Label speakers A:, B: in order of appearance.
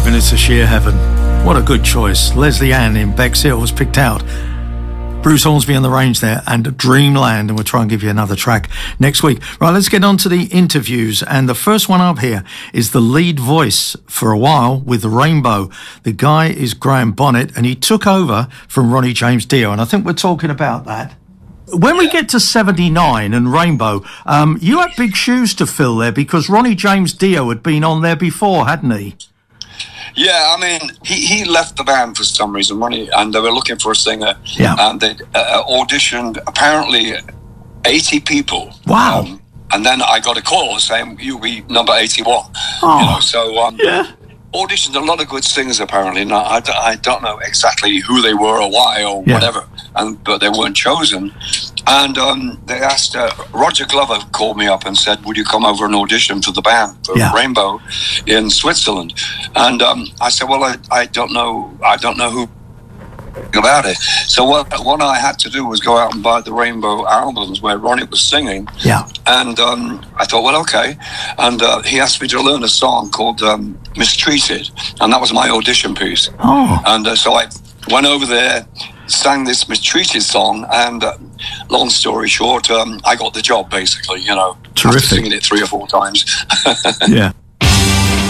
A: driven it to sheer heaven. What a good choice. Leslie Ann in Bexhill was picked out. Bruce Hornsby on the range there, and Dreamland, and we'll try and give you another track next week. Right, let's get on to the interviews, and the first one up here is the lead voice for a while with Rainbow. The guy is Graham Bonnet, and he took over from Ronnie James Dio, and I think we're talking about that. When we get to 79 and Rainbow, you had big shoes to fill there because Ronnie James Dio had been on there before, hadn't he?
B: Yeah, I mean, he left the band for some reason, Ronnie, and they were looking for a singer.
A: Yeah.
B: And they auditioned apparently 80 people.
A: Wow.
B: And then I got a call saying, you'll be number 81.
A: Oh,
B: you know, so
A: yeah.
B: Auditioned a lot of good singers apparently. Now, I don't know exactly who they were or why or whatever, but they weren't chosen. And they asked, Roger Glover called me up and said, would you come over and audition for the band, for Rainbow in Switzerland? And I said, well, I don't know who about it. So what I had to do was go out and buy the Rainbow albums where Ronnie was singing.
A: Yeah.
B: And I thought, well, okay. And he asked me to learn a song called Mistreated, and that was my audition piece.
A: Oh.
B: And so I went over there, sang this Mistreated song, and long story short, I got the job, basically, you know.
A: Terrific.
B: After singing it 3 or 4 times.
A: Yeah.